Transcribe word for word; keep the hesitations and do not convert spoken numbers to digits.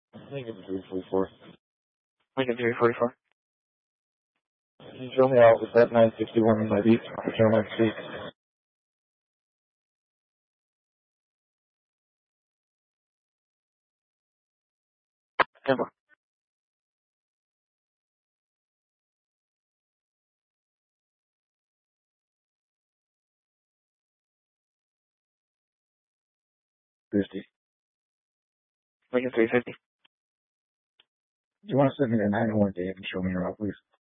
Lincoln three forty-four. Lincoln three forty-four. Can you show me out with that nine sixty-one in my beat? Return my seat. Tempo. fifty. Lincoln three fifty. You want to send me the nine oh one Dave and show me around, please?